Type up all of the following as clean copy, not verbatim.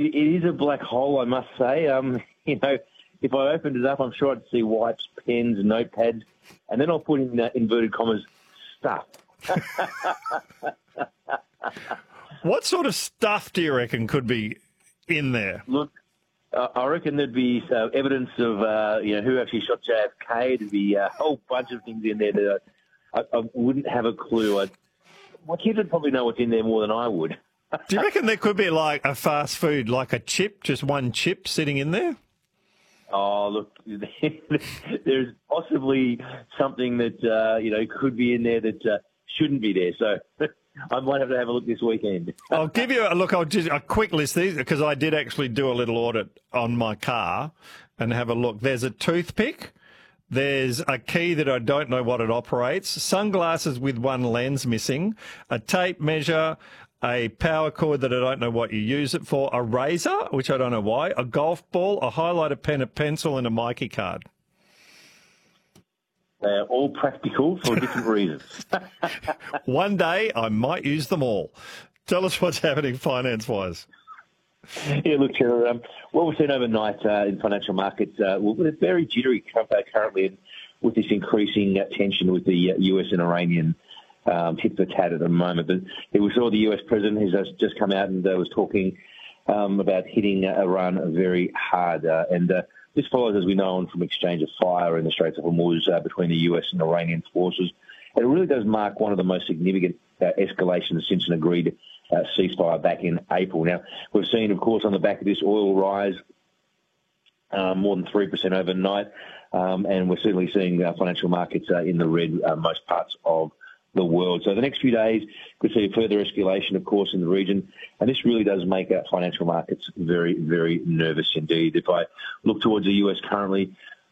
it is a black hole, I must say. If I opened it up, I'm sure I'd see wipes, pens, notepads, and then I'll put in inverted commas, stuff. What sort of stuff do you reckon could be in there? Look, I reckon there'd be evidence of who actually shot JFK. There'd be a whole bunch of things in there that I wouldn't have a clue. My kids would probably know what's in there more than I would. Do you reckon there could be like a fast food, like a chip, just one chip sitting in there? Oh, look, there's possibly something that, could be in there that shouldn't be there. So I might have to have a look this weekend. I'll give you I'll just a quick list these because I did actually do a little audit on my car and have a look. There's a toothpick. There's a key that I don't know what it operates, sunglasses with one lens missing, a tape measure, a power cord that I don't know what you use it for, a razor, which I don't know why, a golf ball, a highlighter pen, a pencil, and a Mikey card. They're all practical for different reasons. One day I might use them all. Tell us what's happening finance-wise. Yeah, look, what we've seen overnight in financial markets, we're very jittery currently with this increasing tension with the US and Iranian tit for tat at the moment. But we saw the US president has just come out and was talking about hitting Iran very hard. And this follows, as we know, on from exchange of fire in the Straits of Hormuz between the US and Iranian forces. And it really does mark one of the most significant escalations since an agreed ceasefire back in April. Now, we've seen, of course, on the back of this, oil rise more than 3% overnight, and we're certainly seeing financial markets in the red most parts of the world. So the next few days could see a further escalation, of course, in the region, and this really does make financial markets very, very nervous indeed. If I look towards the US currently,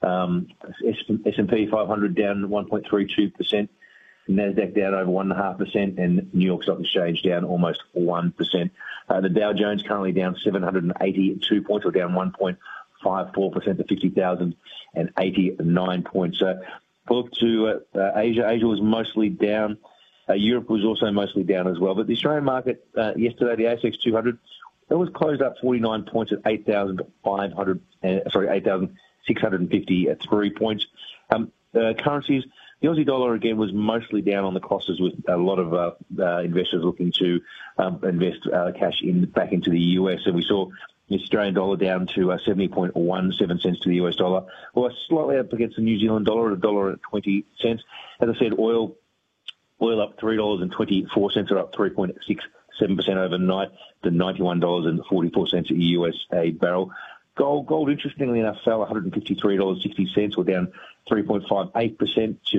S&P 500 down 1.32%, NASDAQ down over 1.5%, and New York Stock Exchange down almost 1%. The Dow Jones currently down 782 points, or down 1.54% to 50,089 points. Look to Asia. Asia was mostly down. Europe was also mostly down as well. But the Australian market yesterday, the ASX 200, it was closed up 49 points at 8,653 points. Currencies. The Aussie dollar, again, was mostly down on the crosses with a lot of investors looking to invest cash back into the US. And we saw the Australian dollar down to 70.17 cents to the US dollar, or slightly up against the New Zealand dollar at $1.20. As I said, oil up $3.24, or up 3.67% overnight to $91.44 a US a barrel. Gold, interestingly enough, fell $153.60, or down 3.58% to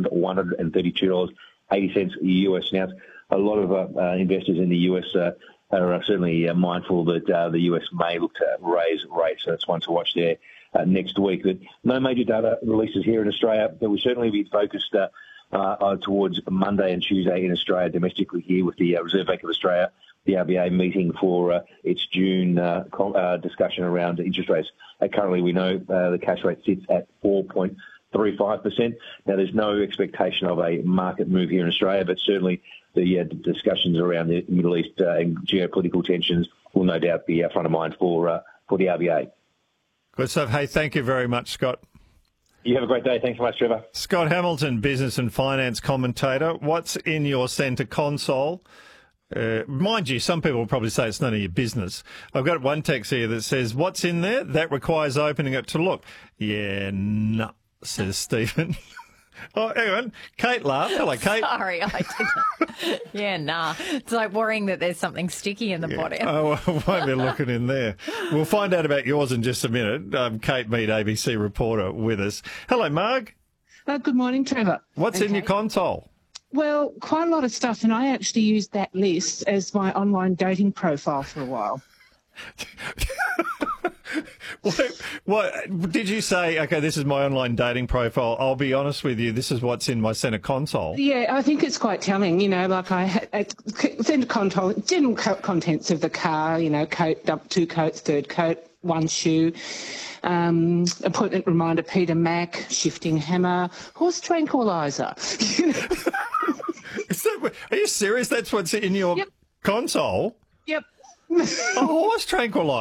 $4,132.80 US an ounce. A lot of investors in the US are certainly mindful that the US may look to raise rates, so that's one to watch there next week. But no major data releases here in Australia, but we certainly be focused towards Monday and Tuesday in Australia domestically here with the Reserve Bank of Australia, the RBA meeting for its June discussion around interest rates. Currently, we know the cash rate sits at 4.35%. Now, there's no expectation of a market move here in Australia, but certainly the discussions around the Middle East and geopolitical tensions will no doubt be front of mind for the RBA. Good stuff. Hey, thank you very much, Scott. You have a great day. Thanks so much, Trevor. Scott Hamilton, business and finance commentator. What's in your centre console? Mind you, some people will probably say it's none of your business. I've got one text here that says, what's in there? That requires opening it to look. Yeah, no, says Stephen. Oh, hang on. Kate laughed. Hello, Kate. Sorry, I didn't. Yeah, nah. It's like worrying that there's something sticky in the bottom. Oh, I won't be looking in there. We'll find out about yours in just a minute. Kate Mead, ABC reporter, with us. Hello, Marg. Good morning, Trevor. What's in your console? Well, quite a lot of stuff, and I actually used that list as my online dating profile for a while. What did you say? Okay, this is my online dating profile. I'll be honest with you, this is what's in my centre console. Yeah, I think it's quite telling. You know, like I had centre console, general contents of the car. You know, coat, two coats, third coat, one shoe. Appointment reminder, Peter Mac, shifting hammer, horse tranquilizer. Are you serious? That's what's in your console? Yep. A horse tranquilizer.